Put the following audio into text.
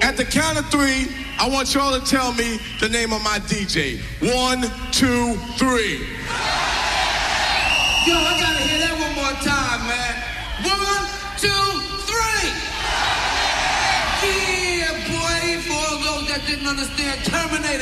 At the count of 3, I want y'all to tell me the name of my DJ. 1, 2, 3. Yo, I gotta hear that one more time, man. 1, 2, 3. Yeah, boy, for all those that didn't understand, Terminator